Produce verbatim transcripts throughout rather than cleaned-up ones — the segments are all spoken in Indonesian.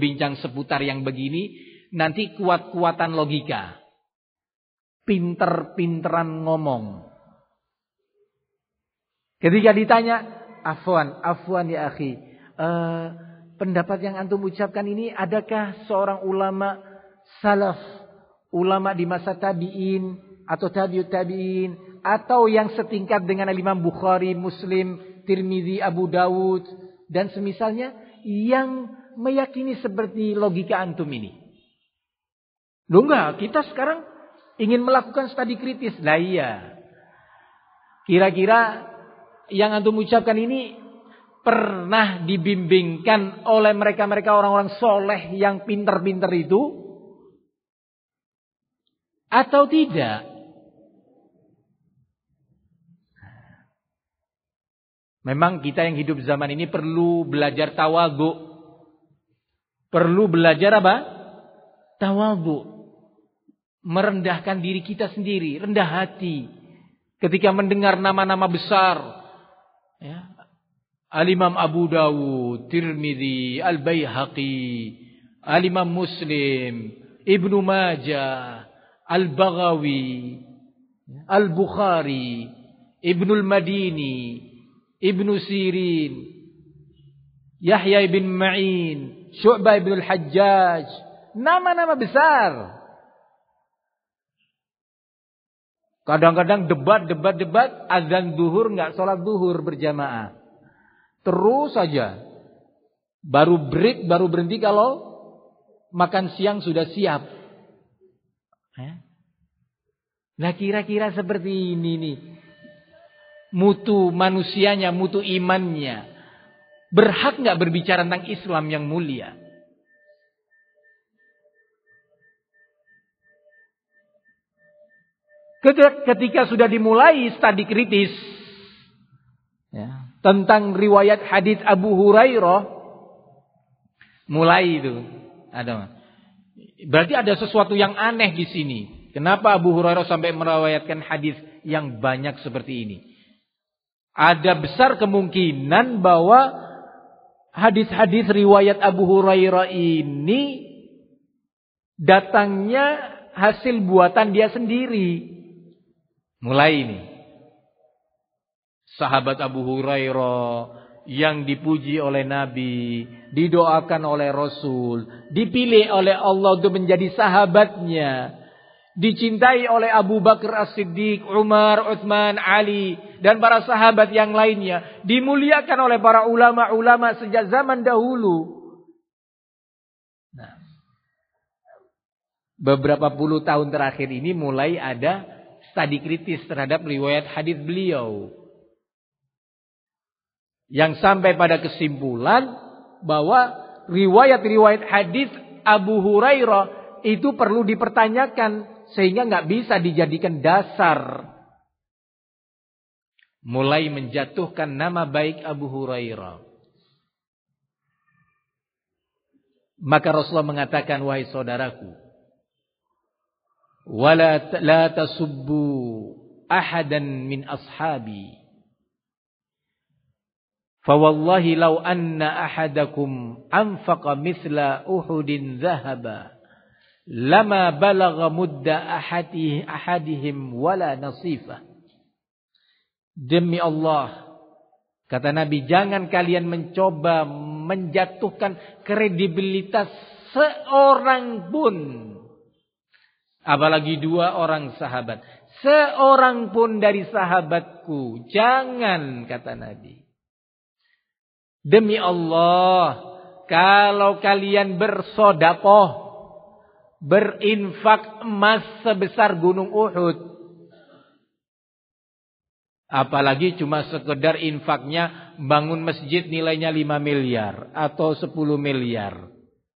berbincang seputar yang begini, nanti kuat-kuatan logika. Pinter-pinteran ngomong. Ketika ditanya, afwan, afwan ya akhi, uh, pendapat yang antum ucapkan ini, adakah seorang ulama salaf, ulama di masa tabi'in atau tabi'ut tabi'in, atau yang setingkat dengan Imam Bukhari, Muslim, Tirmizi, Abu Dawud, dan semisalnya, yang meyakini seperti logika antum ini? Loh enggak, kita sekarang ingin melakukan studi kritis. Lah iya. Kira-kira yang antum ucapkan ini pernah dibimbingkan oleh mereka-mereka orang-orang soleh yang pinter-pinter itu? Atau tidak? Memang kita yang hidup zaman ini perlu belajar tawadhu. Perlu belajar apa? Tawadhu. Merendahkan diri kita sendiri, rendah hati ketika mendengar nama-nama besar, ya. Al-Imam Abu Dawud, Tirmizi, Al-Baihaqi, Al-Imam Muslim, Ibnu Majah, Al-Baghawi, Al-Bukhari, Ibnu Al-Madini, Ibnu Sirin, Yahya ibn Ma'in, Syu'bah ibn Al-Hajjaj, nama-nama besar. Kadang-kadang debat, debat, debat, azan zuhur nggak sholat zuhur berjamaah. Terus saja. Baru break, baru berhenti kalau makan siang sudah siap. Nah kira-kira seperti ini nih. Mutu manusianya, mutu imannya. Berhak nggak berbicara tentang Islam yang mulia? Ketika sudah dimulai studi kritis, ya, tentang riwayat hadis Abu Hurairah, mulai itu ada. Berarti ada sesuatu yang aneh di sini. Kenapa Abu Hurairah sampai meriwayatkan hadis yang banyak seperti ini? Ada besar kemungkinan bahwa hadis-hadis riwayat Abu Hurairah ini datangnya hasil buatan dia sendiri. Mulai ini. Sahabat Abu Hurairah yang dipuji oleh Nabi, didoakan oleh Rasul, dipilih oleh Allah untuk menjadi sahabatnya, dicintai oleh Abu Bakar As-Siddiq, Umar, Utsman, Ali, dan para sahabat yang lainnya, dimuliakan oleh para ulama-ulama sejak zaman dahulu. Nah, beberapa puluh tahun terakhir ini mulai ada studi kritis terhadap riwayat hadis beliau, yang sampai pada kesimpulan bahwa riwayat-riwayat hadis Abu Hurairah itu perlu dipertanyakan sehingga nggak bisa dijadikan dasar. Mulai menjatuhkan nama baik Abu Hurairah. Maka Rasulullah mengatakan, wahai saudaraku, wala la tasubbu ahadan min ashabi, fa wallahi law anna ahadakum anfaqa mithla uhudin dhahaba lama balagha mudda ahadih ahadihim wala nasifah. Demi Allah, kata Nabi, jangan kalian mencoba menjatuhkan kredibilitas seorang pun, apalagi dua orang sahabat, seorang pun dari sahabatku, jangan, kata Nabi. Demi Allah, kalau kalian bersodakoh, berinfak emas sebesar gunung Uhud, apalagi cuma sekedar infaknya bangun masjid nilainya lima miliar atau sepuluh miliar,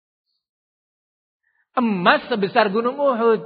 emas sebesar gunung Uhud,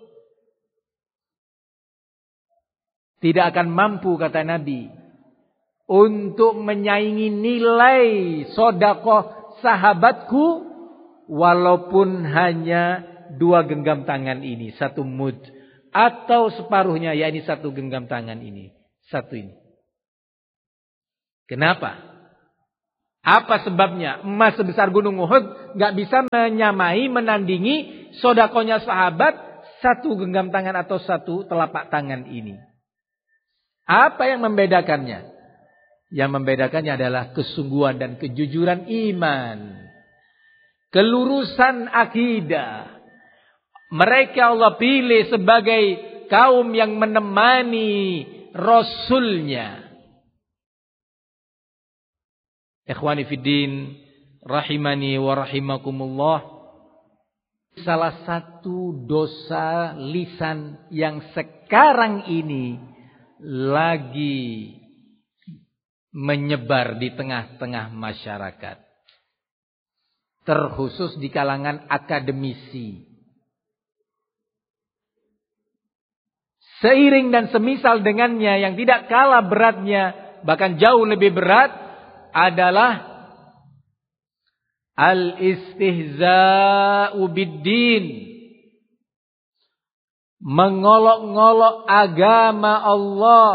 tidak akan mampu, kata Nabi, untuk menyaingi nilai sedekah sahabatku, walaupun hanya dua genggam tangan ini, satu mud, atau separuhnya, yakni satu genggam tangan ini, satu ini. Kenapa? Apa sebabnya? Emas sebesar gunung Uhud gak bisa menyamai, menandingi sodakonya sahabat satu genggam tangan atau satu telapak tangan ini. Apa yang membedakannya? Yang membedakannya adalah kesungguhan dan kejujuran iman. Kelurusan akidah. Mereka Allah pilih sebagai kaum yang menemani Rasulnya. Ikhwani fiddin, rahimani wa rahimakumullah. Salah satu dosa lisan yang sekarang ini lagi menyebar di tengah-tengah masyarakat. Terkhusus di kalangan akademisi. Seiring dan semisal dengannya yang tidak kalah beratnya, bahkan jauh lebih berat, adalah al-istihza'u bid-din. Mengolok-ngolok agama Allah.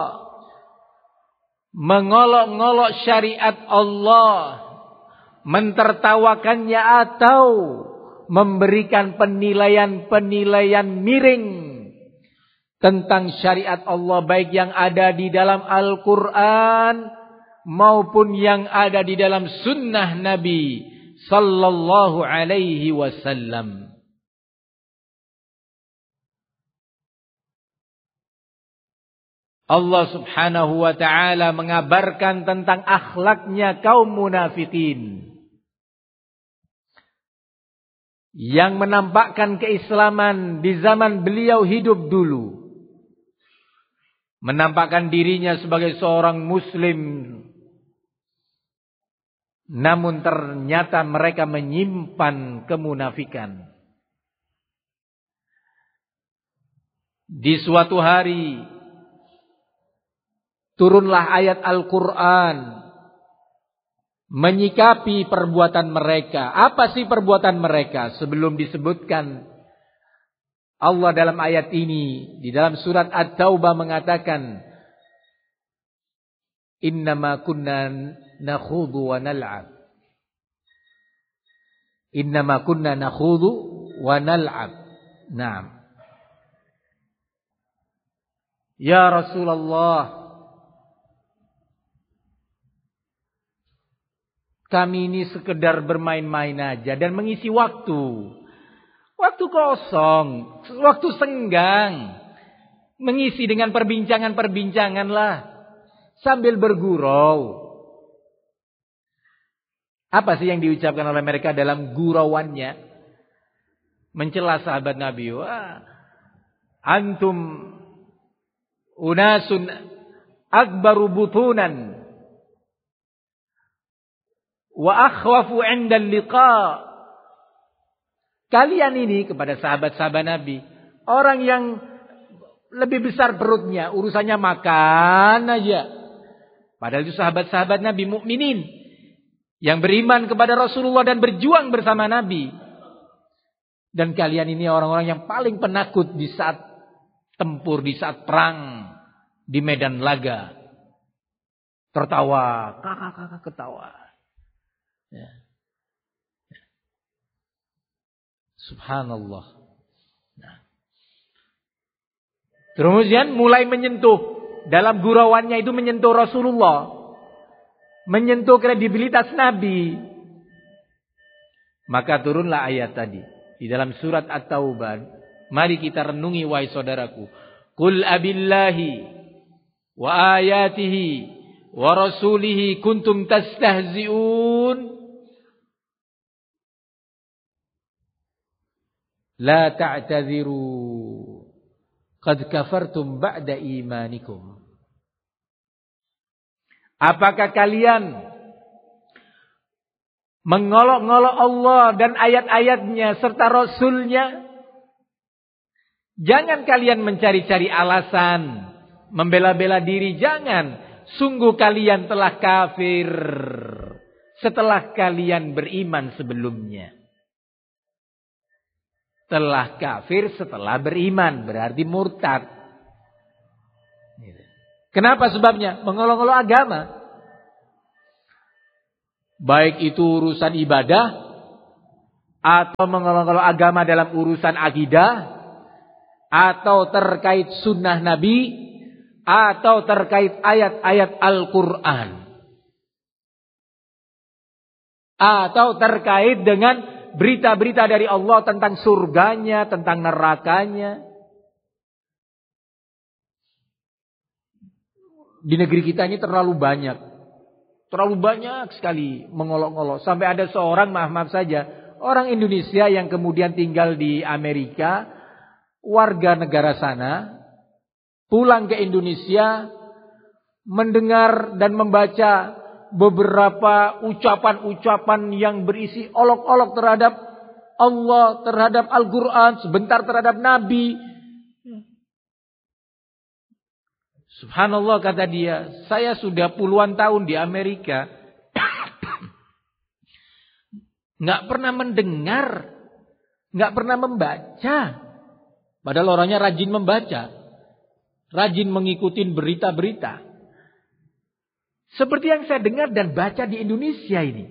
Mengolok-ngolok syariat Allah. Mentertawakannya atau memberikan penilaian-penilaian miring tentang syariat Allah, baik yang ada di dalam Al-Quran maupun yang ada di dalam sunnah Nabi sallallahu alaihi wasallam. Allah subhanahu wa ta'ala mengabarkan tentang akhlaknya kaum munafikin yang menampakkan keislaman di zaman beliau hidup dulu. Menampakkan dirinya sebagai seorang muslim, namun ternyata mereka menyimpan kemunafikan. Di suatu hari turunlah ayat Al-Quran menyikapi perbuatan mereka. Apa sih perbuatan mereka? Sebelum disebutkan, Allah dalam ayat ini di dalam surat At-Taubah mengatakan, innama kunna nakhudhu wa nal'ab. Innama kunna nakhudhu wa nal'ab. Naam. Ya Rasulullah, kami ini sekedar bermain-main aja dan mengisi waktu. Waktu kosong, waktu senggang. Mengisi dengan perbincangan-perbincangan lah. Sambil bergurau. Apa sih yang diucapkan oleh mereka dalam gurauannya? Mencela sahabat Nabi. Wah, antum unasun akbaru butunan. Wa akhwafu inda liqa. Kalian ini kepada sahabat-sahabat Nabi, orang yang lebih besar perutnya, urusannya makan aja. Padahal itu sahabat-sahabat Nabi mukminin yang beriman kepada Rasulullah dan berjuang bersama Nabi. Dan kalian ini orang-orang yang paling penakut di saat tempur, di saat perang, di medan laga. Tertawa, kakak-kakak ketawa. Ya. Subhanallah. Nah. Kemudian mulai menyentuh. Dalam gurauannya itu menyentuh Rasulullah. Menyentuh kredibilitas Nabi. Maka turunlah ayat tadi. Di dalam surat At-Taubah. Mari kita renungi wahai saudaraku. Qul abillahi wa ayatihi wa rasulihi kuntum tastahzi'un. La ta'tadhiru qad kafartum ba'da imanikum. Apakah kalian mengolok-ngolok Allah dan ayat-ayatnya serta Rasulnya? Jangan kalian mencari-cari alasan, membela-bela diri, jangan. Sungguh kalian telah kafir setelah kalian beriman sebelumnya. Telah kafir setelah beriman, berarti murtad. Kenapa sebabnya? Mengolok-olok agama. baik itu urusan ibadah atau mengelola agama dalam urusan akidah, atau terkait sunnah Nabi, atau terkait ayat-ayat Al-Quran, atau terkait dengan berita-berita dari Allah tentang surganya, tentang nerakanya. Di negeri kita ini terlalu banyak, terlalu banyak sekali mengolok-olok. Sampai ada seorang, maaf maaf saja, orang Indonesia yang kemudian tinggal di Amerika, warga negara sana, pulang ke Indonesia, mendengar dan membaca beberapa ucapan-ucapan yang berisi olok-olok terhadap Allah, terhadap Al-Quran, sebentar terhadap Nabi. Subhanallah, kata dia, saya sudah puluhan tahun di Amerika, nggak pernah mendengar, nggak pernah membaca. Padahal orangnya rajin membaca, rajin mengikuti berita-berita. Seperti yang saya dengar dan baca di Indonesia ini.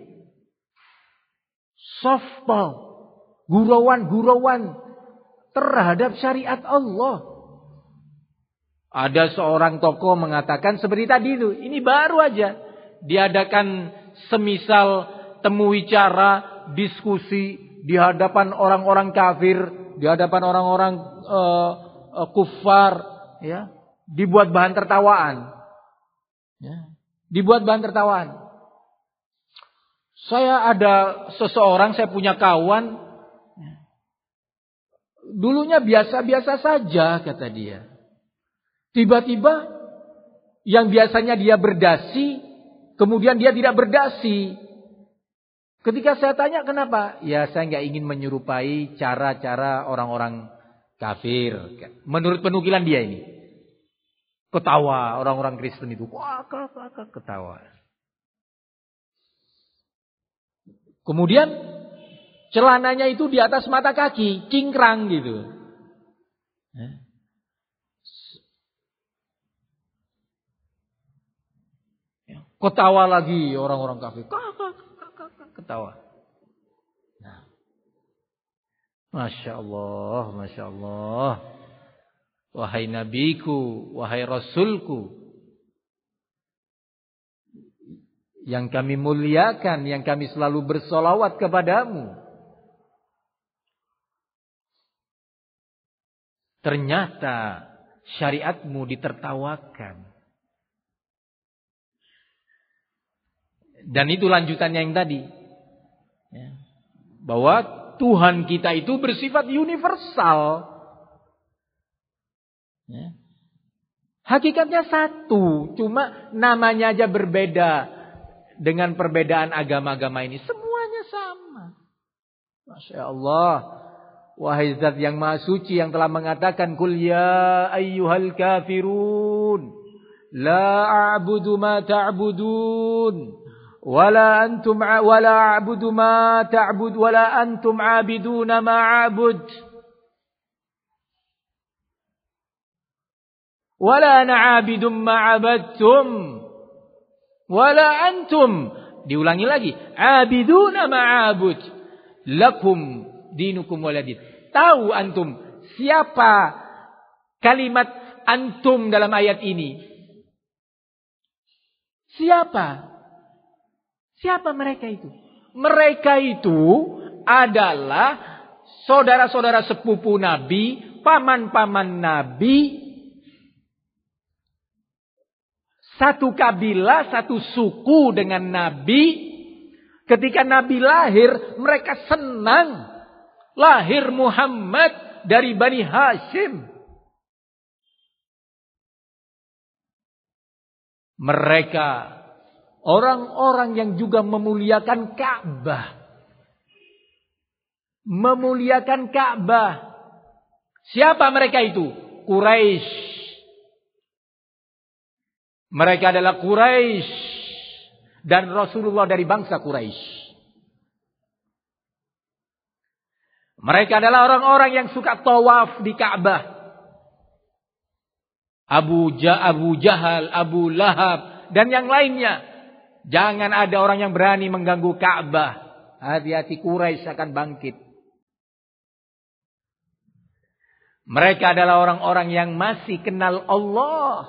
Softball, gurauan-gurauan terhadap syariat Allah. Ada seorang tokoh mengatakan seperti tadi itu, ini baru aja diadakan semisal temu wicara, diskusi di hadapan orang-orang kafir, di hadapan orang-orang uh, uh, kufar, ya, dibuat bahan tertawaan, ya, dibuat bahan tertawaan. Saya ada seseorang, saya punya kawan, dulunya biasa-biasa saja, kata dia. Tiba-tiba yang biasanya dia berdasi, kemudian dia tidak berdasi. Ketika saya tanya kenapa? Ya, saya nggak ingin menyerupai cara-cara orang-orang kafir. Menurut penukilan dia ini. Ketawa orang-orang Kristen itu. Wah, ketawa. Kemudian celananya itu di atas mata kaki, cingkrang gitu. Ketawa lagi orang-orang kafir. Ketawa. Nah. Masya Allah, Masya Allah. Wahai nabiku, wahai rasulku, yang kami muliakan, yang kami selalu bersolawat kepadamu. Ternyata syariatmu ditertawakan. Dan itu lanjutannya yang tadi, ya, bahwa Tuhan kita itu bersifat universal, ya. Hakikatnya satu, cuma namanya aja berbeda. Dengan perbedaan agama-agama ini semuanya sama. Masya Allah. Wahai Zat yang Maha Suci yang telah mengatakan, Qul ya ayyuhal kafirun, la a'budu ma ta'budun. Wala antum wala a'budu ma ta'bud wala antum 'abiduna ma a'bud. Wala ana 'abidum ma 'abadtum. Wala antum, diulangi lagi, 'abiduna ma a'bud. Lakum dinukum waladin. Tahu antum siapa kalimat antum dalam ayat ini? Siapa? Siapa mereka itu? Mereka itu adalah saudara-saudara sepupu Nabi, paman-paman Nabi, satu kabilah, satu suku dengan Nabi. Ketika Nabi lahir, mereka senang. Lahir Muhammad dari Bani Hashim. Mereka orang-orang yang juga memuliakan Ka'bah. Memuliakan Ka'bah. Siapa mereka itu? Quraisy. Mereka adalah Quraisy. Dan Rasulullah dari bangsa Quraisy. Mereka adalah orang-orang yang suka tawaf di Ka'bah. Abu, ja, Abu Jahal, Abu Lahab, dan yang lainnya. Jangan ada orang yang berani mengganggu Ka'bah. Hati-hati, Quraisy akan bangkit. Mereka adalah orang-orang yang masih kenal Allah.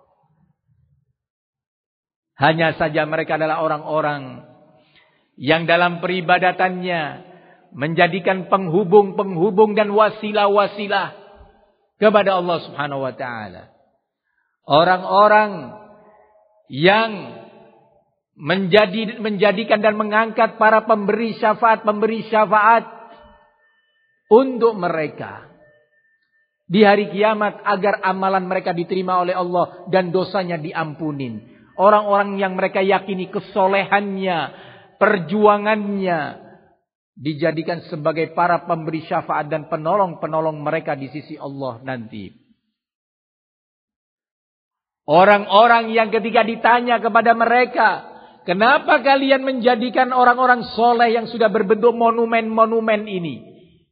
Hanya saja mereka adalah orang-orang yang dalam peribadatannya menjadikan penghubung-penghubung dan wasilah-wasilah kepada Allah Subhanahu wa taala. Orang-orang yang menjadi menjadikan dan mengangkat para pemberi syafaat, pemberi syafaat untuk mereka di hari kiamat agar amalan mereka diterima oleh Allah dan dosanya diampunin. Orang-orang yang mereka yakini kesolehannya, perjuangannya dijadikan sebagai para pemberi syafaat dan penolong-penolong mereka di sisi Allah nanti. Orang-orang yang ketika ditanya kepada mereka, kenapa kalian menjadikan orang-orang soleh yang sudah berbentuk monumen-monumen ini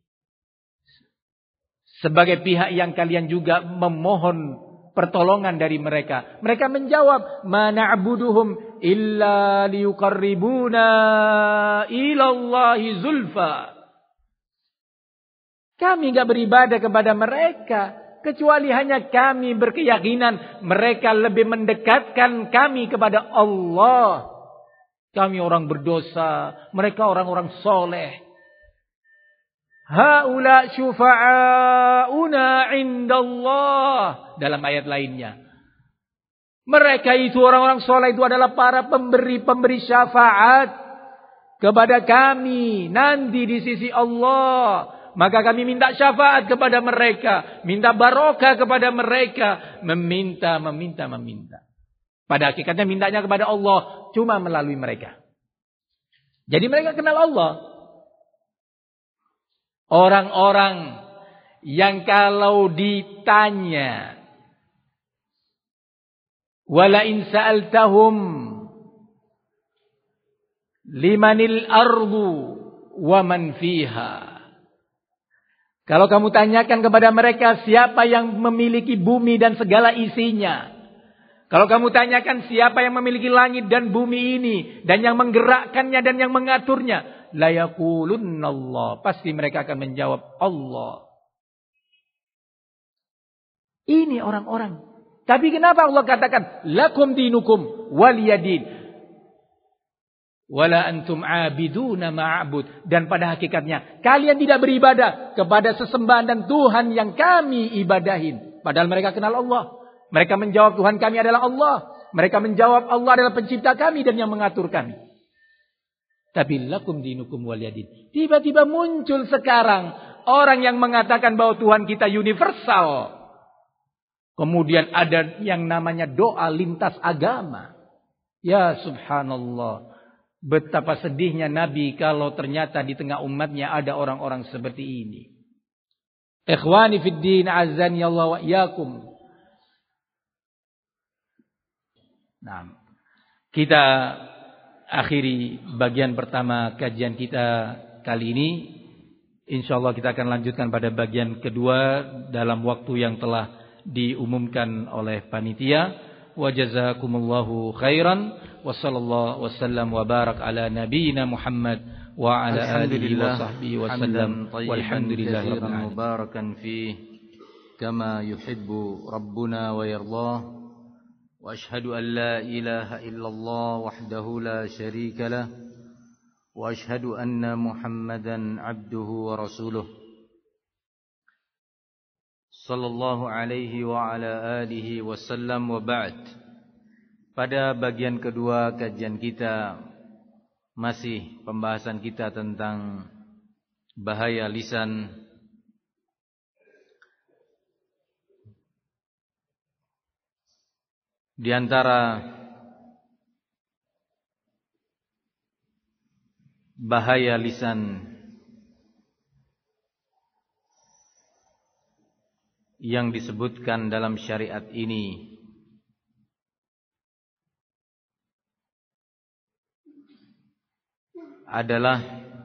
sebagai pihak yang kalian juga memohon pertolongan dari mereka? Mereka menjawab, ma na'buduhum illa liyuqarribuna ilallahi zulfa. Kami enggak beribadah kepada mereka kecuali hanya kami berkeyakinan mereka lebih mendekatkan kami kepada Allah. Kami orang berdosa, mereka orang-orang soleh. Haula syufa'auna indallah. Dalam ayat lainnya, mereka itu orang-orang soleh itu adalah para pemberi-pemberi syafaat kepada kami nanti di sisi Allah. Maka kami minta syafaat kepada mereka, minta barokah kepada mereka, meminta, meminta, meminta. Pada hakikatnya mintanya kepada Allah cuma melalui mereka. Jadi mereka kenal Allah. Orang-orang yang kalau ditanya, wala in sa'altahum limanil ardu wa man fiha. Kalau kamu tanyakan kepada mereka siapa yang memiliki bumi dan segala isinya. Kalau kamu tanyakan siapa yang memiliki langit dan bumi ini dan yang menggerakkannya dan yang mengaturnya, la yaqulunna Allah. Pasti mereka akan menjawab Allah. Ini orang-orang. Tapi kenapa Allah katakan lakum dinukum waliyadin? Wala antum abiduna ma'bud. Dan pada hakikatnya kalian tidak beribadah kepada sesembahan dan Tuhan yang kami ibadahin. Padahal mereka kenal Allah. Mereka menjawab Tuhan kami adalah Allah. Mereka menjawab Allah adalah pencipta kami dan yang mengatur kami. Tapi lakum dinukum waliyadin. Tiba-tiba muncul sekarang orang yang mengatakan bahwa Tuhan kita universal. Kemudian ada yang namanya doa lintas agama. Ya subhanallah. Betapa sedihnya Nabi kalau ternyata di tengah umatnya ada orang-orang seperti ini. Ikhwani fid din azani Allah wa iyyakum. Nah, kita akhiri bagian pertama kajian kita kali ini. Insyaallah kita akan lanjutkan pada bagian kedua dalam waktu yang telah diumumkan oleh panitia. Wa jazakumullahu khairan wa sallallahu wasallam wa barak ala nabiyyina Muhammad wa ala alihi wa sahbihi wasallam walhamdulillahi rabbil alamin. Mubarakan fi kama yuhibbu rabbuna wa yardah. وأشهد أن لا إله إلا الله وحده لا شريك له وأشهد أن محمدا عبده ورسوله صلى الله عليه وعلى آله وسلم وبعد. Pada bagian kedua kajian kita masih pembahasan kita tentang bahaya lisan. Di antara bahaya lisan yang disebutkan dalam syariat ini adalah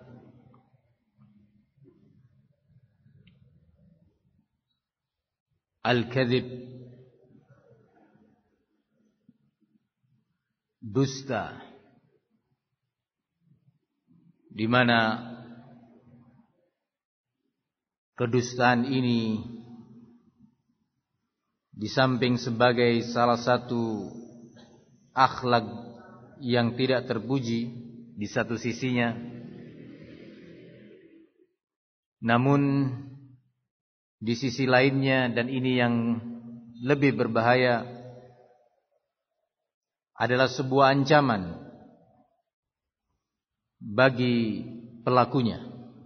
al-kadzib, dusta. di mana kedustaan ini di samping sebagai salah satu akhlak yang tidak terpuji di satu sisinya, namun di sisi lainnya, dan ini yang lebih berbahaya, adalah sebuah ancaman bagi pelakunya.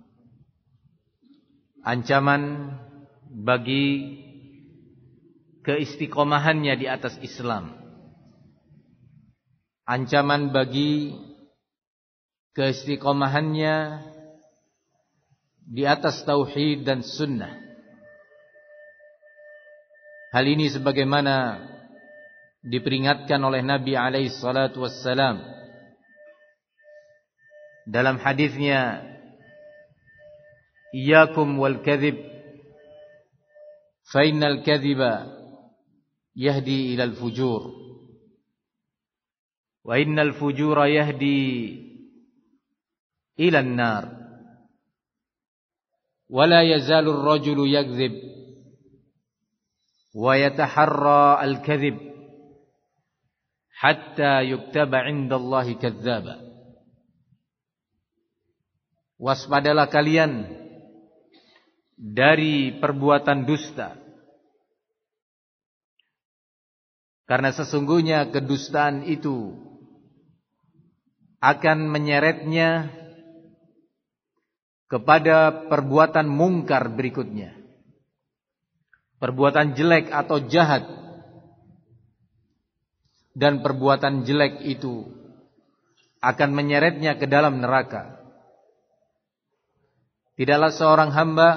Ancaman bagi keistiqomahannya di atas Islam. Ancaman bagi keistiqomahannya di atas tauhid dan sunnah. Hal ini sebagaimana diperingatkan oleh Nabi alaihi salatu wassalam dalam hadisnya, "Iyyakum wal kadhib fa innal kadhiba yahdi ilal fujur wa innal fujura yahdi ilan nar wa la yazalu ar-rajulu yakdhib wa yataharra al-kadhib hatta yuktaba 'inda Allahi kadzdzaba." Waspadalah kalian dari perbuatan dusta, karena sesungguhnya kedustaan itu akan menyeretnya kepada perbuatan mungkar berikutnya, perbuatan jelek atau jahat. Dan perbuatan jelek itu akan menyeretnya ke dalam neraka. Tidaklah seorang hamba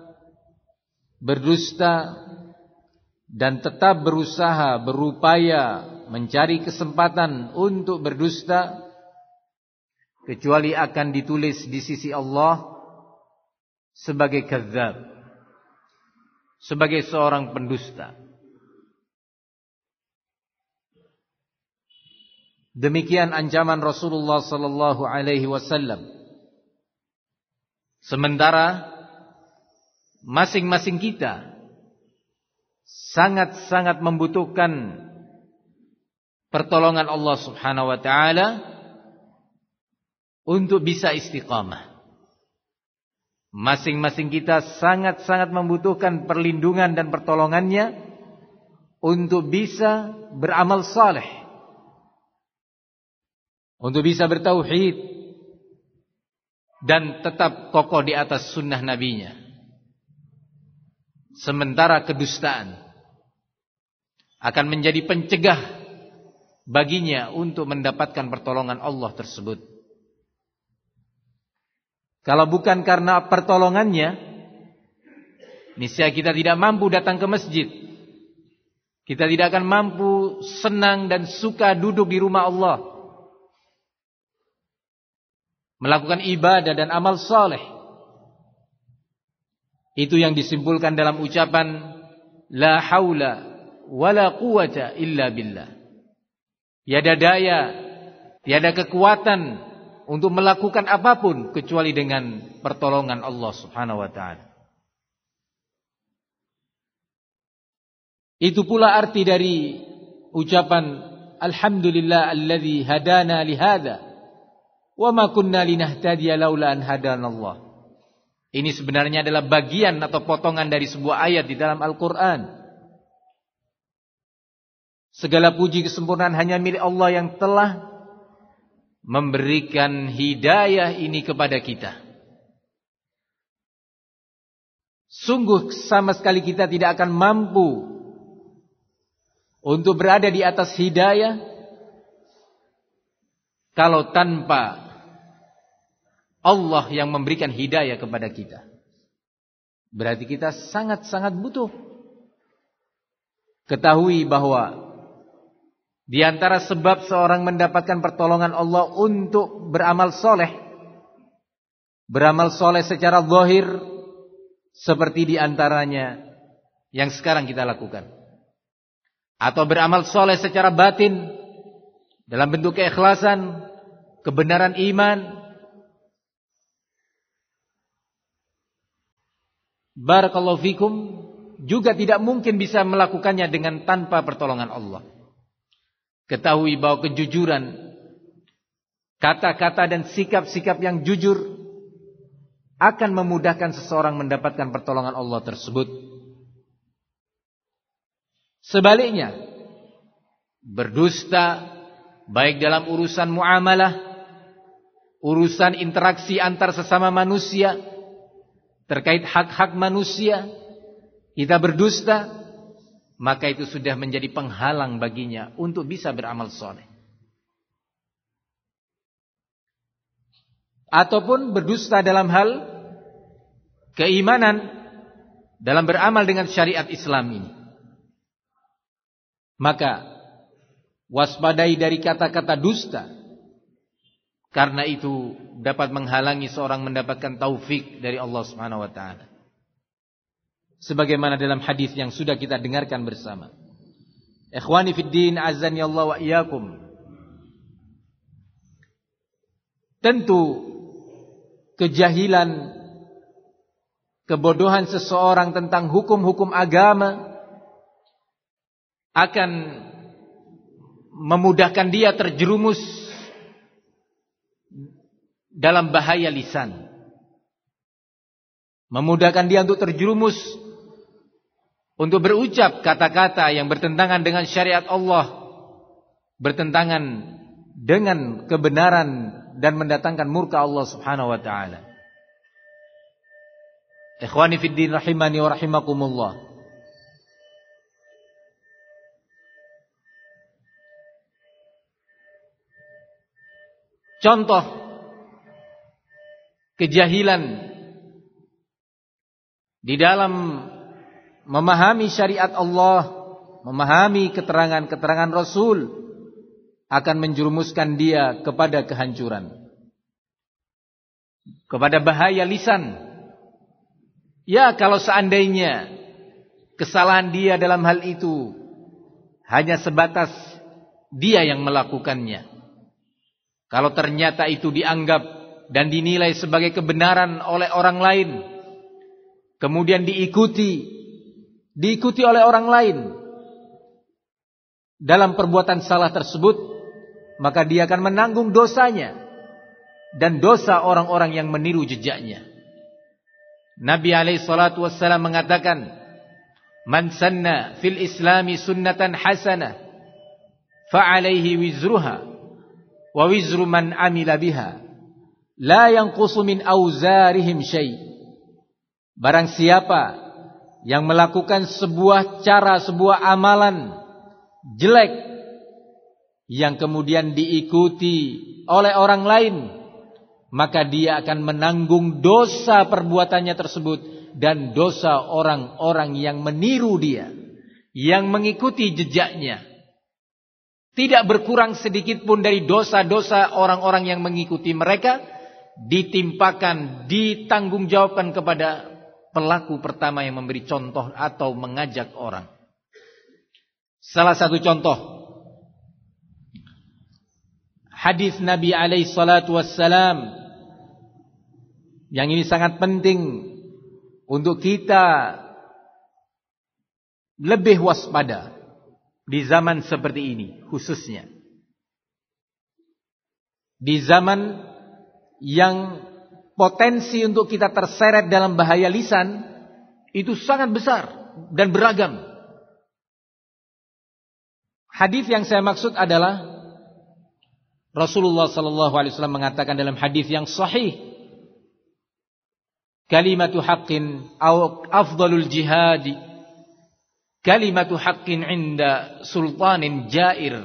berdusta dan tetap berusaha, berupaya mencari kesempatan untuk berdusta, kecuali akan ditulis di sisi Allah sebagai kadzdzab, sebagai seorang pendusta. Demikian ancaman Rasulullah sallallahu alaihi wasallam. Sementara masing-masing kita sangat-sangat membutuhkan pertolongan Allah Subhanahu wa taala untuk bisa istiqamah. Masing-masing kita sangat-sangat membutuhkan perlindungan dan pertolongannya untuk bisa beramal saleh, untuk bisa bertauhid dan tetap kokoh di atas sunnah nabinya. Sementara kedustaan akan menjadi pencegah baginya untuk mendapatkan pertolongan Allah tersebut. Kalau bukan karena pertolongannya, niscaya kita tidak mampu datang ke masjid. Kita tidak akan mampu senang dan suka duduk di rumah Allah, melakukan ibadah dan amal saleh. Itu yang disimpulkan dalam ucapan la haula wala quwata illa billah. Tiada daya, tiada kekuatan untuk melakukan apapun kecuali dengan pertolongan Allah Subhanahu wa taala. Itu pula arti dari ucapan alhamdulillah alladzi hadana li hadza wa ma kunna linahtadiya laula an hadanallah. Ini sebenarnya adalah bagian atau potongan dari sebuah ayat di dalam Al-Qur'an. Segala puji kesempurnaan hanya milik Allah yang telah memberikan hidayah ini kepada kita. Sungguh sama sekali kita tidak akan mampu untuk berada di atas hidayah kalau tanpa Allah yang memberikan hidayah kepada kita. Berarti kita sangat-sangat butuh. Ketahui bahwa di antara sebab seorang mendapatkan pertolongan Allah untuk beramal soleh, beramal soleh secara zahir, seperti di antaranya yang sekarang kita lakukan, atau beramal soleh secara batin dalam bentuk keikhlasan, kebenaran iman, barakallahu fikum, juga tidak mungkin bisa melakukannya dengan tanpa pertolongan Allah. Ketahui bahwa kejujuran, kata-kata dan sikap-sikap yang jujur akan memudahkan seseorang mendapatkan pertolongan Allah tersebut. Sebaliknya, berdusta baik dalam urusan muamalah, urusan interaksi antar sesama manusia, terkait hak-hak manusia, kita berdusta, maka itu sudah menjadi penghalang baginya untuk bisa beramal soleh. Ataupun berdusta dalam hal keimanan, dalam beramal dengan syariat Islam ini. Maka waspadai dari kata-kata dusta, karena itu dapat menghalangi seorang mendapatkan taufik dari Allah Subhanahu wa taala. Sebagaimana dalam hadis yang sudah kita dengarkan bersama. Ikhwani fid din, azani Allah wa iyyakum. Tentu kejahilan, kebodohan seseorang tentang hukum-hukum agama akan memudahkan dia terjerumus dalam bahaya lisan, memudahkan dia untuk terjerumus untuk berucap kata-kata yang bertentangan dengan syariat Allah, bertentangan dengan kebenaran dan mendatangkan murka Allah Subhanahu wa taala. Ikhwani fid din rahimani wa rahimakumullah. Contoh kejahilan di dalam memahami syariat Allah, memahami keterangan-keterangan Rasul, akan menjerumuskan dia kepada kehancuran, kepada bahaya lisan. Ya, kalau seandainya kesalahan dia dalam hal itu hanya sebatas dia yang melakukannya, kalau ternyata itu dianggap dan dinilai sebagai kebenaran oleh orang lain, kemudian diikuti, diikuti oleh orang lain dalam perbuatan salah tersebut, maka dia akan menanggung dosanya dan dosa orang-orang yang meniru jejaknya. Nabi alaihi salatu wassalam mengatakan, "Man sanna fil islami sunnatan hasanah, fa alaihi wizruha wa wizru man amila biha, la yanqusu min auzarihim syai'." Barang siapa yang melakukan sebuah cara, sebuah amalan jelek yang kemudian diikuti oleh orang lain, maka dia akan menanggung dosa perbuatannya tersebut dan dosa orang-orang yang meniru dia, yang mengikuti jejaknya. Tidak berkurang sedikit pun dari dosa-dosa orang-orang yang mengikuti mereka, ditimpakan, ditanggungjawabkan kepada pelaku pertama yang memberi contoh atau mengajak orang. Salah satu contoh, hadis Nabi alaihi salatu wassalam, yang ini sangat penting untuk kita lebih waspada di zaman seperti ini, khususnya di zaman yang potensi untuk kita terseret dalam bahaya lisan itu sangat besar dan beragam. Hadis yang saya maksud adalah Rasulullah sallallahu alaihi wasallam mengatakan dalam hadis yang sahih, kalimatu haqqin au afdalul jihadi kalimatu haqqin inda sultanin jair.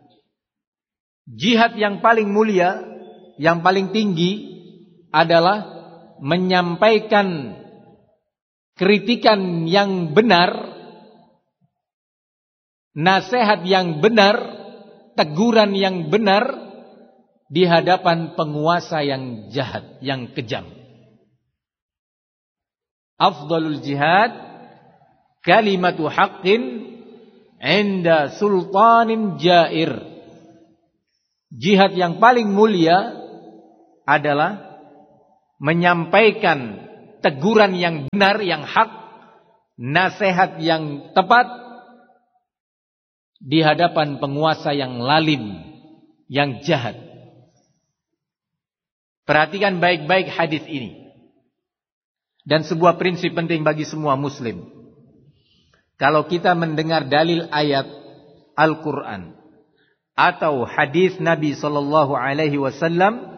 Jihad yang paling mulia, yang paling tinggi adalah menyampaikan kritikan yang benar, nasihat yang benar, teguran yang benar di hadapan penguasa yang jahat, yang kejam. Afdalul jihad kalimatu haqqin inda sultanin jair. Jihad yang paling mulia adalah menyampaikan teguran yang benar, yang hak, nasihat yang tepat di hadapan penguasa yang lalim, yang jahat. Perhatikan baik-baik hadis ini. Dan sebuah prinsip penting bagi semua muslim. Kalau kita mendengar dalil ayat Al-Quran atau hadis Nabi sallallahu alaihi wasallam,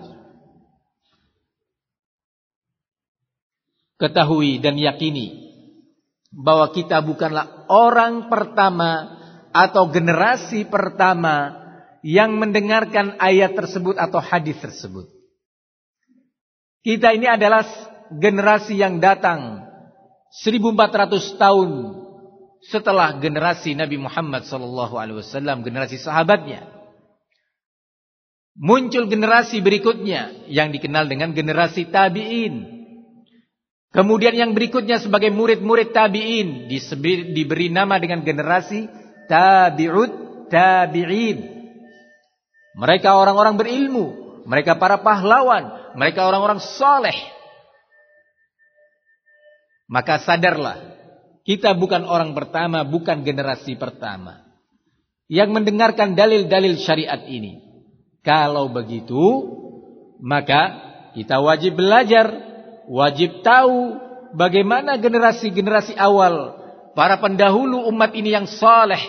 ketahui dan yakini bahwa kita bukanlah orang pertama atau generasi pertama yang mendengarkan ayat tersebut atau hadis tersebut. Kita ini adalah generasi yang datang seribu empat ratus tahun setelah generasi Nabi Muhammad sallallahu alaihi wasallam, generasi sahabatnya. Muncul generasi berikutnya yang dikenal dengan generasi tabi'in. Kemudian yang berikutnya sebagai murid-murid tabi'in disebut, diberi nama dengan generasi tabi'ut tabi'in. Mereka orang-orang berilmu, mereka para pahlawan, mereka orang-orang saleh. Maka sadarlah, kita bukan orang pertama, bukan generasi pertama yang mendengarkan dalil-dalil syariat ini. Kalau begitu, maka kita wajib belajar, wajib tahu bagaimana generasi-generasi awal, para pendahulu umat ini yang saleh,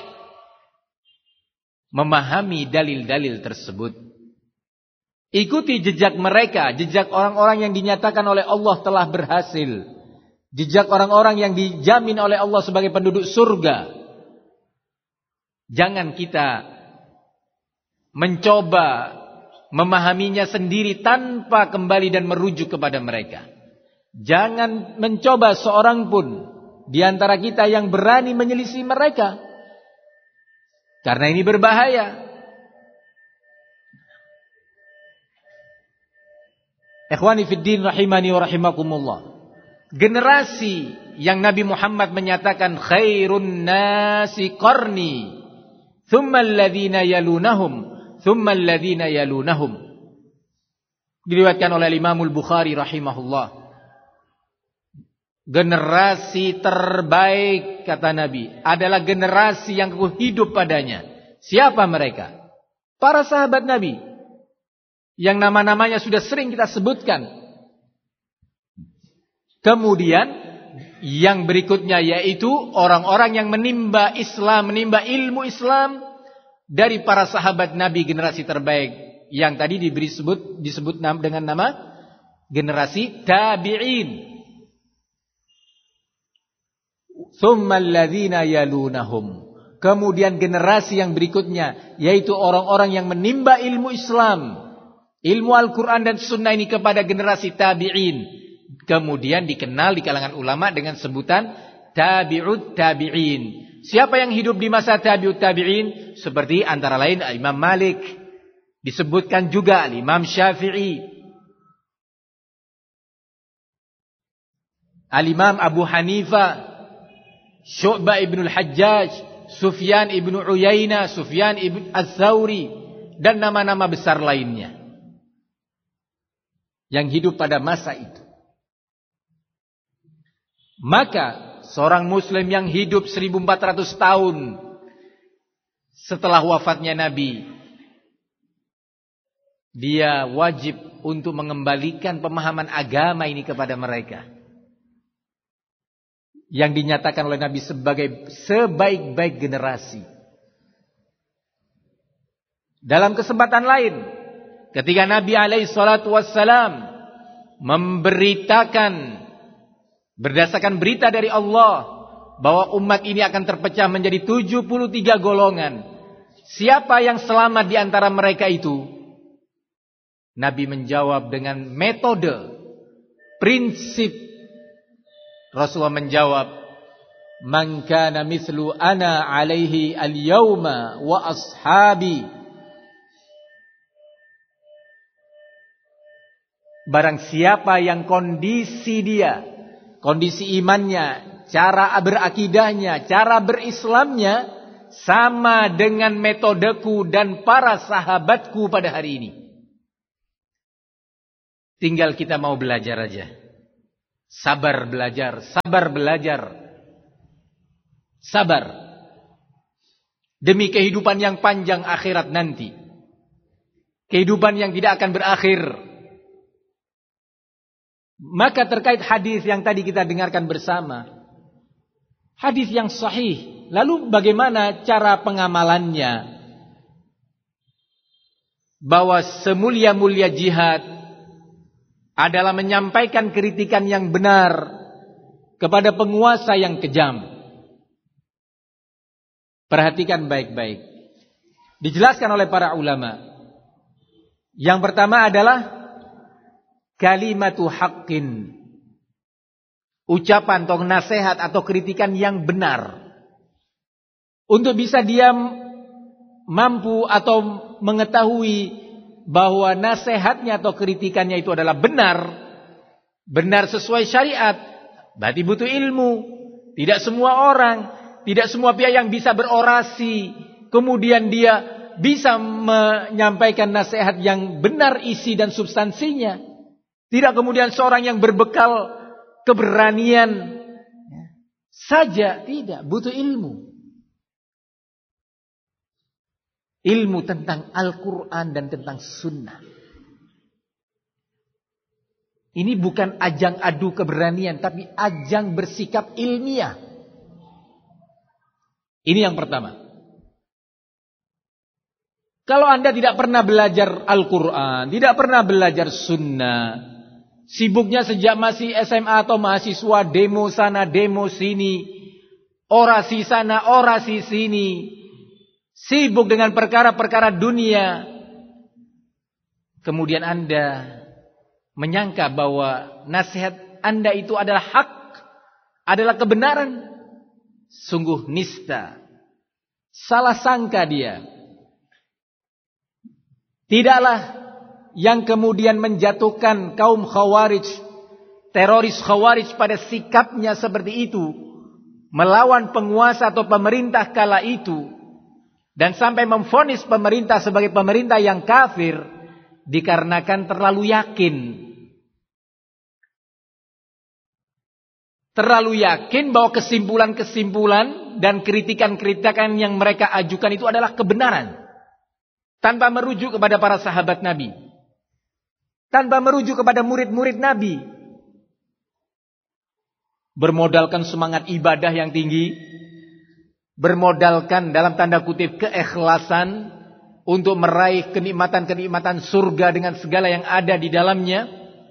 memahami dalil-dalil tersebut. Ikuti jejak mereka, jejak orang-orang yang dinyatakan oleh Allah telah berhasil, jejak orang-orang yang dijamin oleh Allah sebagai penduduk surga. Jangan kita mencoba memahaminya sendiri tanpa kembali dan merujuk kepada mereka. Jangan mencoba seorang pun di antara kita yang berani menyelisih mereka, karena ini berbahaya. Ikhwani fiddin rahimani wa rahimakumullah. Generasi yang Nabi Muhammad menyatakan khairun nasi qarni, thumma alladhina yalunahum, thumma alladhina yalunahum. Diriwayatkan oleh Imam Al-Bukhari rahimahullah. Generasi terbaik, kata Nabi, adalah generasi yang aku hidup padanya. Siapa mereka? Para sahabat Nabi, yang nama-namanya sudah sering kita sebutkan. Kemudian yang berikutnya yaitu orang-orang yang menimba Islam, menimba ilmu Islam dari para sahabat Nabi, generasi terbaik yang tadi diberi sebut disebut dengan nama generasi tabi'in. Tsummal ladzina yalunahum. Kemudian generasi yang berikutnya yaitu orang-orang yang menimba ilmu Islam, ilmu Al-Quran dan Sunnah ini kepada generasi tabi'in. Kemudian dikenal di kalangan ulama dengan sebutan tabi'ut tabi'in. Siapa yang hidup di masa tabi'ut tabi'in? Seperti antara lain Imam Malik, disebutkan juga Imam Syafi'i, Al-Imam Abu Hanifah, Syu'bah ibn al-Hajjaj, Sufyan ibn Uyainah, Sufyan ibn Az-Zawri, dan nama-nama besar lainnya yang hidup pada masa itu. Maka seorang muslim yang hidup seribu empat ratus tahun setelah wafatnya Nabi, dia wajib untuk mengembalikan pemahaman agama ini kepada mereka, yang dinyatakan oleh Nabi sebagai sebaik-baik generasi. Dalam kesempatan lain, ketika Nabi alaihi salatu wassalam memberitakan berdasarkan berita dari Allah bahwa umat ini akan terpecah menjadi tujuh puluh tiga golongan, siapa yang selamat di antara mereka itu? Nabi menjawab dengan metode, prinsip. Rasulullah menjawab, man kana mithlu ana alaihi al-yawma wa ashabi. Barang siapa yang kondisi dia, kondisi imannya, cara berakidahnya, cara berislamnya sama dengan metodeku dan para sahabatku pada hari ini. Tinggal kita mau belajar aja. Sabar belajar, sabar belajar. Sabar. Demi kehidupan yang panjang akhirat nanti. Kehidupan yang tidak akan berakhir. Maka terkait hadis yang tadi kita dengarkan bersama. Hadis yang sahih. Lalu bagaimana cara pengamalannya? Bahwa semulia-mulia jihad adalah menyampaikan kritikan yang benar kepada penguasa yang kejam. Perhatikan baik-baik. Dijelaskan oleh para ulama. Yang pertama adalah kalimatu haqqin. Ucapan atau nasihat atau kritikan yang benar. Untuk bisa dia mampu atau mengetahui bahwa nasihatnya atau kritikannya itu adalah benar, benar sesuai syariat, berarti butuh ilmu. Tidak semua orang, tidak semua pihak yang bisa berorasi, kemudian dia bisa menyampaikan nasihat yang benar isi dan substansinya. Tidak kemudian seorang yang berbekal keberanian saja, tidak, butuh ilmu. Ilmu tentang Al-Quran dan tentang Sunnah. Ini bukan ajang adu keberanian, tapi ajang bersikap ilmiah. Ini yang pertama. Kalau Anda tidak pernah belajar Al-Quran, tidak pernah belajar Sunnah, sibuknya sejak masih S M A atau mahasiswa, demo sana, demo sini, orasi sana, orasi sini, sibuk dengan perkara-perkara dunia. Kemudian Anda menyangka bahwa nasihat Anda itu adalah hak, adalah kebenaran. Sungguh nista. Salah sangka dia. Tidaklah yang kemudian menjatuhkan kaum Khawarij, teroris Khawarij pada sikapnya seperti itu, melawan penguasa atau pemerintah kala itu, dan sampai memvonis pemerintah sebagai pemerintah yang kafir, dikarenakan terlalu yakin. Terlalu yakin bahwa kesimpulan-kesimpulan dan kritikan-kritikan yang mereka ajukan itu adalah kebenaran. Tanpa merujuk kepada para sahabat Nabi. Tanpa merujuk kepada murid-murid Nabi. Bermodalkan semangat ibadah yang tinggi. Bermodalkan dalam tanda kutip keikhlasan untuk meraih kenikmatan-kenikmatan surga dengan segala yang ada di dalamnya.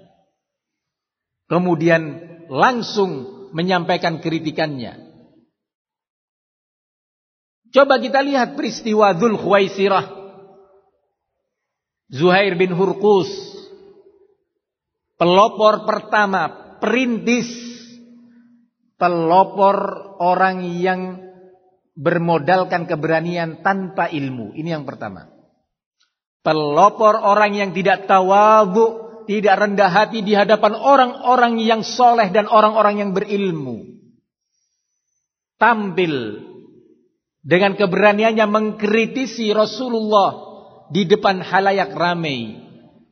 Kemudian langsung menyampaikan kritikannya. Coba kita lihat peristiwa Dzul Khuwaisirah, Zuhair bin Hurqus, pelopor pertama, perintis, pelopor orang yang bermodalkan keberanian tanpa ilmu. Ini yang pertama. Pelopor orang yang tidak tawadhu, tidak rendah hati di hadapan orang-orang yang soleh dan orang-orang yang berilmu. Tampil dengan keberaniannya mengkritisi Rasulullah di depan halayak ramai.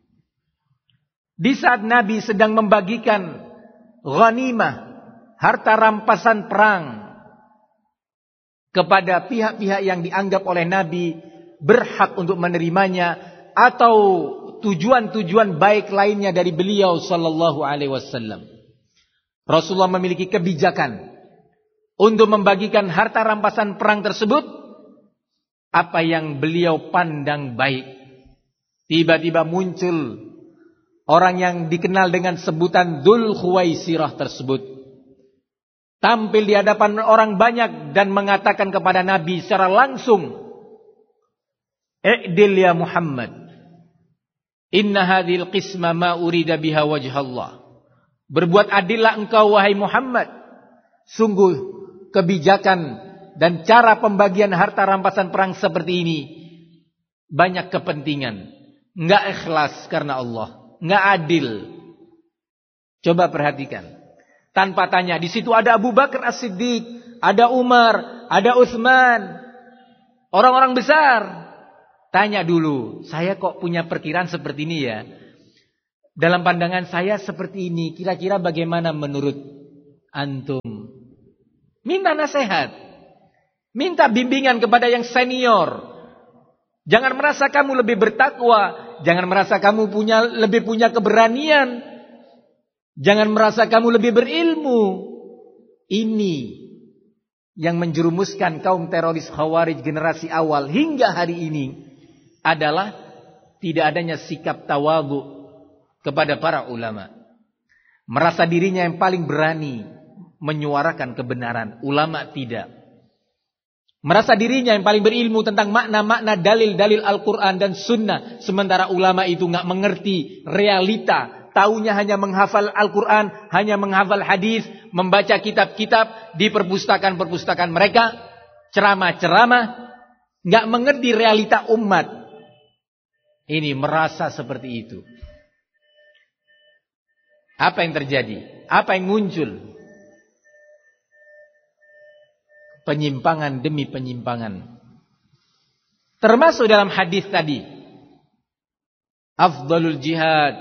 Di saat Nabi sedang membagikan ghanimah, harta rampasan perang, kepada pihak-pihak yang dianggap oleh Nabi berhak untuk menerimanya, atau tujuan-tujuan baik lainnya dari beliau sallallahu alaihi wasallam. Rasulullah memiliki kebijakan untuk membagikan harta rampasan perang tersebut apa yang beliau pandang baik. Tiba-tiba muncul orang yang dikenal dengan sebutan Dzul Khuwaisirah tersebut, tampil di hadapan orang banyak dan mengatakan kepada Nabi secara langsung, "I'dil ya Muhammad. Inna hadhil qisma ma urida biha wajhallah." Berbuat adillah engkau wahai Muhammad. Sungguh kebijakan dan cara pembagian harta rampasan perang seperti ini banyak kepentingan, enggak ikhlas karena Allah, enggak adil. Coba perhatikan. Tanpa tanya, di situ ada Abu Bakar As-Siddiq, ada Umar, ada Utsman, orang-orang besar. Tanya dulu, saya kok punya perkiraan seperti ini ya. dalam pandangan saya seperti ini. Kira-kira bagaimana menurut antum? Minta nasihat. Minta bimbingan kepada yang senior. Jangan merasa kamu lebih bertakwa. Jangan merasa kamu punya lebih punya keberanian. Jangan merasa kamu lebih berilmu. Ini yang menjerumuskan kaum teroris Khawarij generasi awal hingga hari ini adalah tidak adanya sikap tawadhu kepada para ulama. Merasa dirinya yang paling berani menyuarakan kebenaran. Ulama tidak. Merasa dirinya yang paling berilmu tentang makna-makna dalil-dalil Al-Quran dan Sunnah. Sementara ulama itu gak mengerti realita. Taunya hanya menghafal Al-Quran, hanya menghafal hadis, membaca kitab-kitab di perpustakaan-perpustakaan mereka. Ceramah-ceramah. Gak mengerti realita umat. Ini merasa seperti itu. Apa yang terjadi? Apa yang muncul? Penyimpangan demi penyimpangan. Termasuk dalam hadis tadi. Afdalul jihad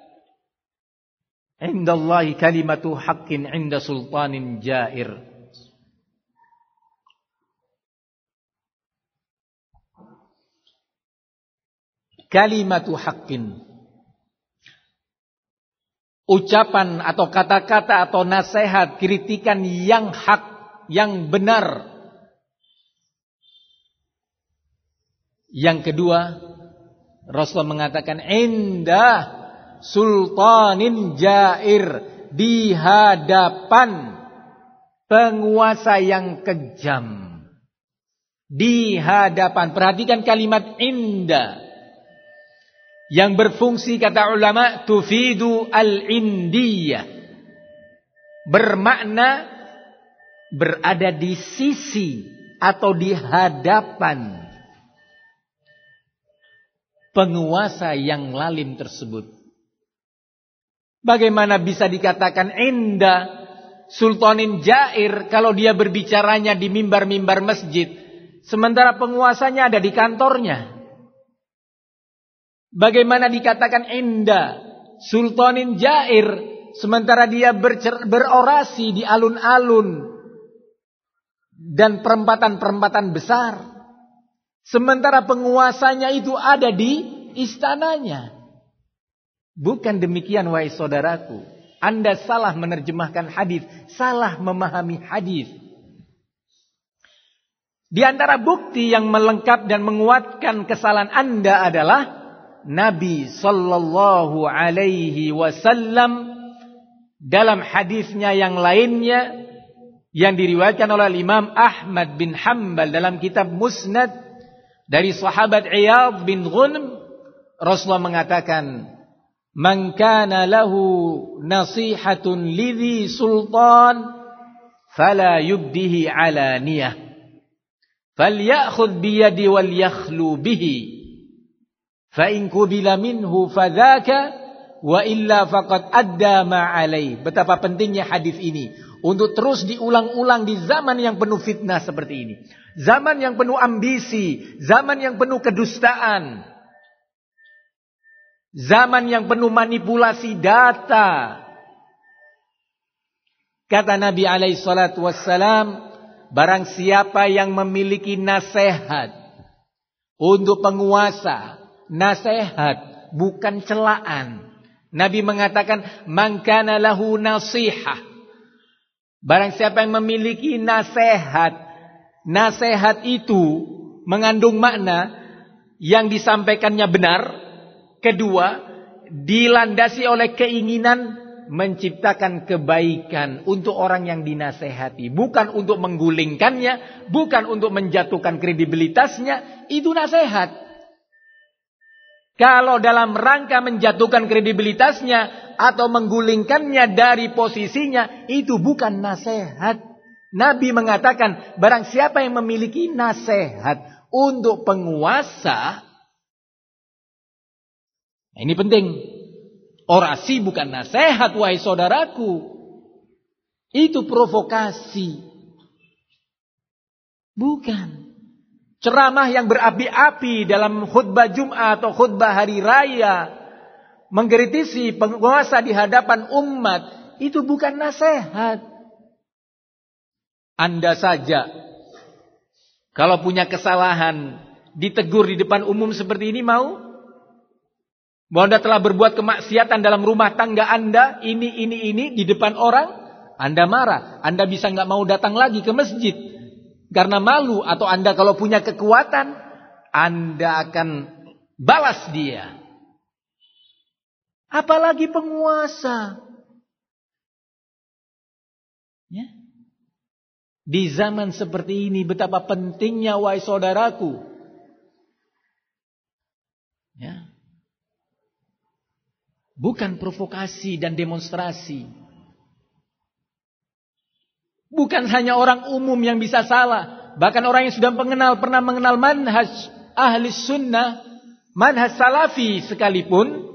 indallahi kalimatu haqqin inda sultanin jair. Kalimatu haqqin. Ucapan atau kata-kata atau nasihat, kritikan yang hak, yang benar. Yang kedua, Rasulullah mengatakan indah sultanin jair, di hadapan penguasa yang kejam. Di hadapan, perhatikan kalimat indah yang berfungsi, kata ulama, tufidu al-indiyah, bermakna berada di sisi atau di hadapan penguasa yang lalim tersebut. Bagaimana bisa dikatakan indah sultanin jair kalau dia berbicaranya di mimbar-mimbar masjid, sementara penguasanya ada di kantornya? Bagaimana dikatakan indah sultanin jair sementara dia bercer- berorasi di alun-alun dan perempatan-perempatan besar, sementara penguasanya itu ada di istananya? Bukan demikian, wahai saudaraku. Anda salah menerjemahkan hadis, salah memahami hadis. Di antara bukti yang melengkap dan menguatkan kesalahan Anda adalah Nabi sallallahu alaihi wasallam dalam hadisnya yang lainnya yang diriwayatkan oleh Imam Ahmad bin Hanbal dalam kitab Musnad dari sahabat Iyadh bin Ghunm, Rasulullah mengatakan, "Man kana lahu nasihatun lidhi sultan fala yubdihi alaniyah falyakhudh biyadi wal yakhlu bihi fa in qubila minhu fadzaka wa illa faqad adda ma alai." Betapa pentingnya hadis ini untuk terus diulang-ulang di zaman yang penuh fitnah seperti ini. Zaman yang penuh ambisi, zaman yang penuh kedustaan, zaman yang penuh manipulasi data. Kata Nabi alaihi salatu wassalam, barang siapa yang memiliki nasihat untuk penguasa, nasihat bukan celaan. Nabi mengatakan, man kana lahu nasihah. Barang siapa yang memiliki nasihat, nasihat itu mengandung makna yang disampaikannya benar. Kedua, dilandasi oleh keinginan menciptakan kebaikan untuk orang yang dinasehati. Bukan untuk menggulingkannya, bukan untuk menjatuhkan kredibilitasnya. Itu nasihat. Kalau dalam rangka menjatuhkan kredibilitasnya atau menggulingkannya dari posisinya, itu bukan nasihat. Nabi mengatakan, barang siapa yang memiliki nasihat untuk penguasa, nah ini penting. Orasi bukan nasihat, wahai saudaraku. Itu provokasi. Bukan. Ceramah yang berapi-api dalam khutbah Jum'ah atau khutbah hari raya mengkritisi penguasa di hadapan umat, itu bukan nasihat. Anda saja, kalau punya kesalahan, ditegur di depan umum seperti ini mau? Bahwa Anda telah berbuat kemaksiatan dalam rumah tangga Anda, ini, ini, ini, di depan orang, Anda marah. Anda bisa nggak mau datang lagi ke masjid karena malu, atau Anda kalau punya kekuatan, Anda akan balas dia. Apalagi penguasa. Ya. Di zaman seperti ini betapa pentingnya, wahai saudaraku. Ya. Bukan provokasi dan demonstrasi. Bukan hanya orang umum yang bisa salah. Bahkan orang yang sudah mengenal, pernah mengenal manhaj ahli sunnah, manhaj salafi sekalipun,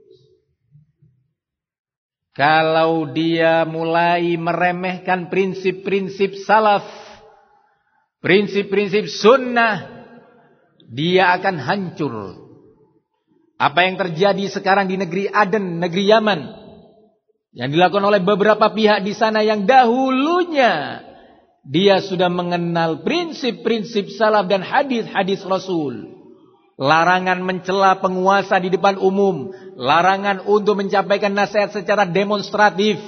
kalau dia mulai meremehkan prinsip-prinsip salaf, prinsip-prinsip sunnah, dia akan hancur. Apa yang terjadi sekarang di negeri Aden, negeri Yaman, yang dilakukan oleh beberapa pihak di sana yang dahulunya dia sudah mengenal prinsip-prinsip salaf dan hadis-hadis Rasul. Larangan mencela penguasa di depan umum, larangan untuk menyampaikan nasihat secara demonstratif.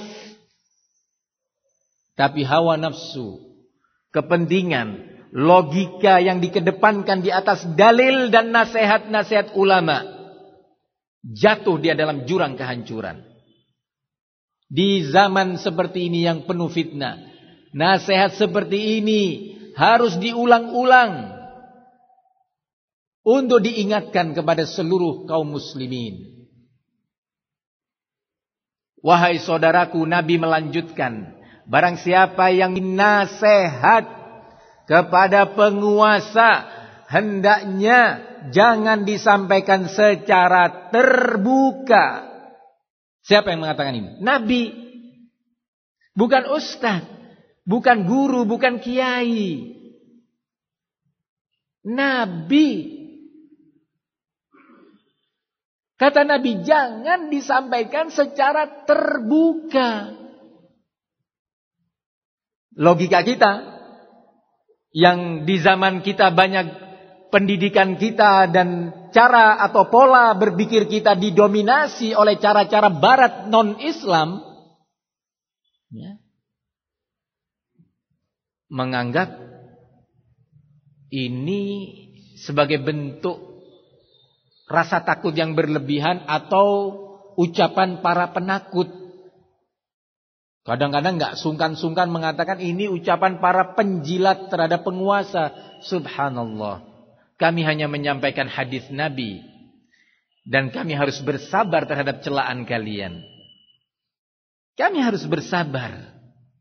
Tapi hawa nafsu, kepentingan, logika yang dikedepankan di atas dalil dan nasihat-nasihat ulama, jatuh dia dalam jurang kehancuran. Di zaman seperti ini yang penuh fitnah, nasihat seperti ini harus diulang-ulang untuk diingatkan kepada seluruh kaum muslimin. Wahai saudaraku, Nabi melanjutkan, barang siapa yang nasihat kepada penguasa, hendaknya jangan disampaikan secara terbuka. Siapa yang mengatakan ini? Nabi. Bukan ustaz, bukan guru, bukan kiai. Nabi. Kata Nabi, jangan disampaikan secara terbuka. Logika kita, yang di zaman kita banyak pendidikan kita dan cara atau pola berpikir kita didominasi oleh cara-cara barat non-Islam, ya, menganggap ini sebagai bentuk rasa takut yang berlebihan atau ucapan para penakut. Kadang-kadang gak sungkan-sungkan mengatakan ini ucapan para penjilat terhadap penguasa. Subhanallah. Kami hanya menyampaikan hadis Nabi. Dan kami harus bersabar terhadap celaan kalian. Kami harus bersabar.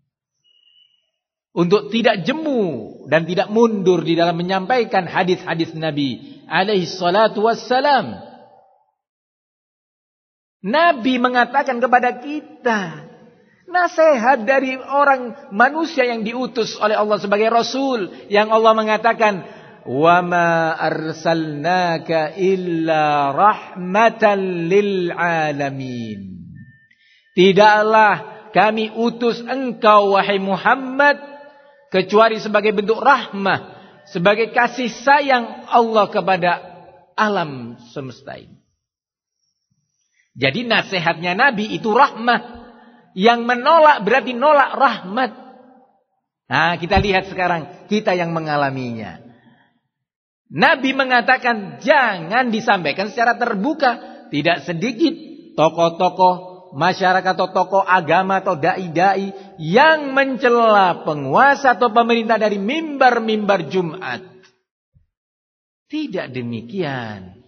Untuk tidak jemu dan tidak mundur di dalam menyampaikan hadis-hadis Nabi alaihi salatu wassalam. Nabi mengatakan kepada kita, nasihat dari orang manusia yang diutus oleh Allah sebagai Rasul, yang Allah mengatakan, wa ma arsalnaka illa rahmatan lil alamin. Tidaklah kami utus engkau wahai Muhammad kecuali sebagai bentuk rahmah, sebagai kasih sayang Allah kepada alam semesta ini. Jadi nasihatnya Nabi itu rahmah. Yang menolak berarti nolak rahmat. Nah, kita lihat sekarang kita yang mengalaminya. Nabi mengatakan jangan disampaikan secara terbuka. Tidak sedikit tokoh-tokoh masyarakat atau tokoh agama atau dai-dai yang mencela penguasa atau pemerintah dari mimbar-mimbar Jumat. Tidak demikian.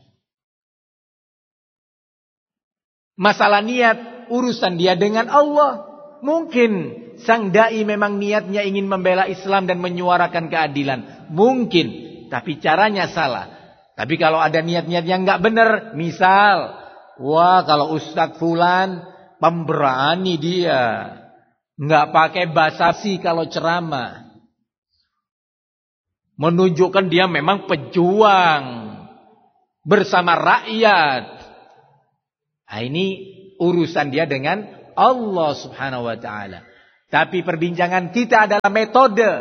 Masalah niat, urusan dia dengan Allah. Mungkin sang dai memang niatnya ingin membela Islam dan menyuarakan keadilan. Mungkin, tapi caranya salah. Tapi kalau ada niat-niat yang nggak benar, misal, wah kalau Ustadz Fulan pemberani dia, nggak pakai basa-basi kalau ceramah, menunjukkan dia memang pejuang bersama rakyat. Nah, ini urusan dia dengan Allah Subhanahu wa taala. Tapi perbincangan kita adalah metode.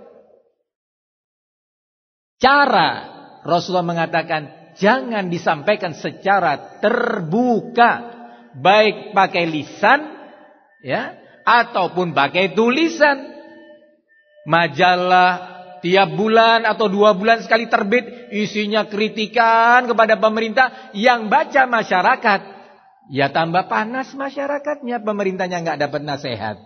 Cara. Rasulullah mengatakan jangan disampaikan secara terbuka, baik pakai lisan ya ataupun pakai tulisan. Majalah tiap bulan atau dua bulan sekali terbit, isinya kritikan kepada pemerintah, yang baca masyarakat. Ya tambah panas masyarakatnya, pemerintahnya nggak dapat nasihat.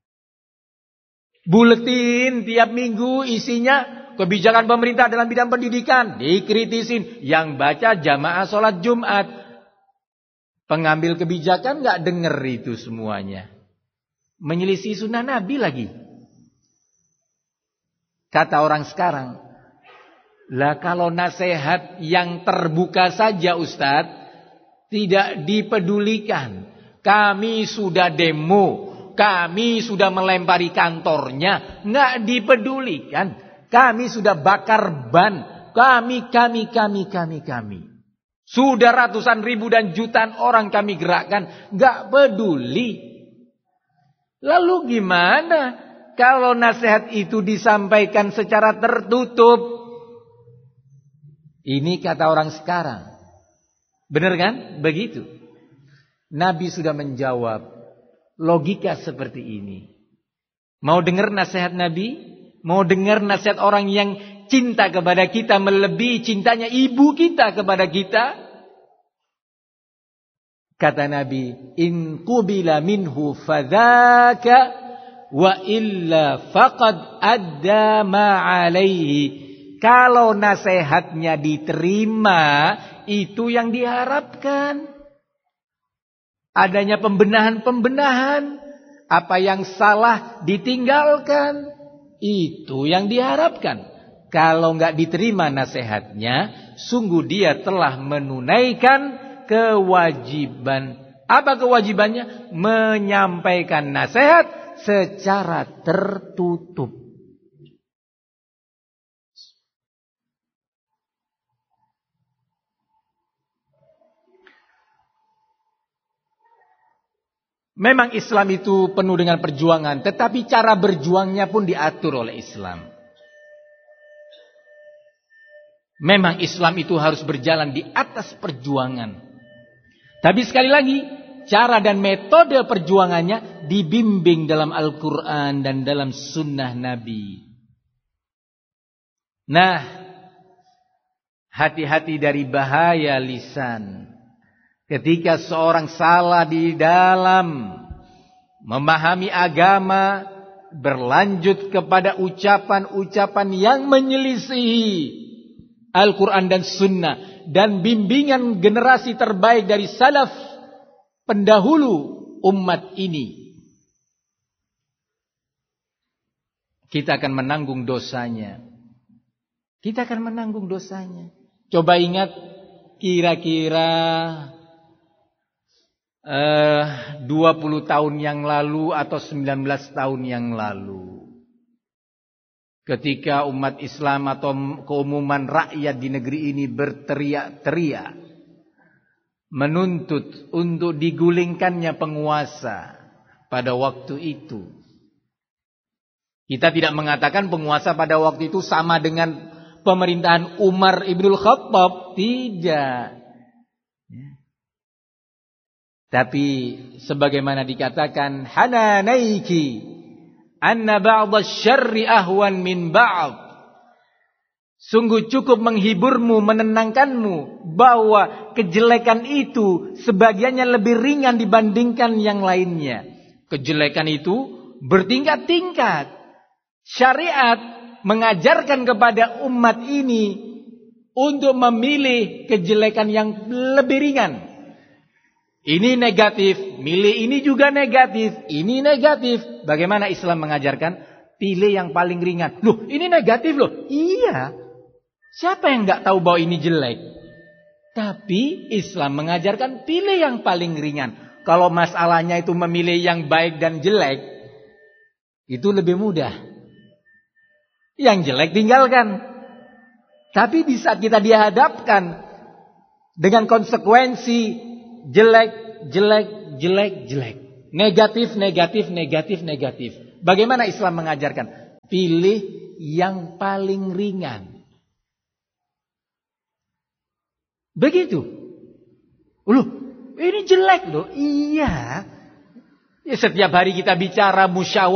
Buletin tiap minggu isinya kebijakan pemerintah dalam bidang pendidikan, dikritisin. Yang baca jamaah sholat Jumat. Pengambil kebijakan nggak denger itu semuanya. Menyelisih sunnah Nabi lagi. Kata orang sekarang, lah kalau nasihat yang terbuka saja Ustadz tidak dipedulikan. Kami sudah demo, kami sudah melempari kantornya, nggak dipedulikan. Kami sudah bakar ban, kami, kami, kami, kami, kami. Sudah ratusan ribu dan jutaan orang kami gerakkan, nggak peduli. Lalu gimana kalau nasihat itu disampaikan secara tertutup? Ini kata orang sekarang. Benar kan? Begitu. Nabi sudah menjawab logika seperti ini. Mau dengar nasihat Nabi? Mau dengar nasihat orang yang cinta kepada kita melebihi cintanya ibu kita kepada kita? Kata Nabi, in qubila minhu fadzaka wa illa faqad adda ma alaihi. Kalau nasihatnya diterima, itu yang diharapkan. Adanya pembenahan-pembenahan, apa yang salah ditinggalkan, itu yang diharapkan. Kalau nggak diterima nasihatnya, sungguh dia telah menunaikan kewajiban. Apa kewajibannya? Menyampaikan nasihat secara tertutup. Memang Islam itu penuh dengan perjuangan, tetapi cara berjuangnya pun diatur oleh Islam. Memang Islam itu harus berjalan di atas perjuangan. Tapi sekali lagi, cara dan metode perjuangannya dibimbing dalam Al-Quran dan dalam sunnah Nabi. Nah, hati-hati dari bahaya lisan. Ketika seorang salah di dalam memahami agama, berlanjut kepada ucapan-ucapan yang menyelisihi Al-Quran dan Sunnah, dan bimbingan generasi terbaik dari salaf pendahulu umat ini, kita akan menanggung dosanya. Kita akan menanggung dosanya. Coba ingat, kira-kira Uh, dua puluh tahun yang lalu atau sembilan belas tahun yang lalu, ketika umat Islam atau keumuman rakyat di negeri ini berteriak-teriak menuntut untuk digulingkannya penguasa pada waktu itu. Kita tidak mengatakan penguasa pada waktu itu sama dengan pemerintahan Umar ibnul Khattab, tidak. Tapi sebagaimana dikatakan, hananaiki anna ba'd asy-syarri ahwan min ba'd. Sungguh cukup menghiburmu, menenangkanmu bahwa kejelekan itu sebagiannya lebih ringan dibandingkan yang lainnya. Kejelekan itu bertingkat-tingkat. Syariat mengajarkan kepada umat ini untuk memilih kejelekan yang lebih ringan. Ini negatif, milih ini juga negatif, ini negatif. Bagaimana Islam mengajarkan? Pilih yang paling ringan. Loh, ini negatif loh. Iya. Siapa yang nggak tahu bahwa ini jelek? Tapi Islam mengajarkan pilih yang paling ringan. Kalau masalahnya itu memilih yang baik dan jelek, itu lebih mudah. Yang jelek tinggalkan. Tapi di saat kita dihadapkan dengan konsekuensi jelek, jelek, jelek, jelek. Negatif, negatif, negatif, negatif. Bagaimana Islam mengajarkan? Pilih yang paling ringan. Begitu. Loh, ini jelek loh. Iya. Ya, setiap hari kita bicara musyawarah.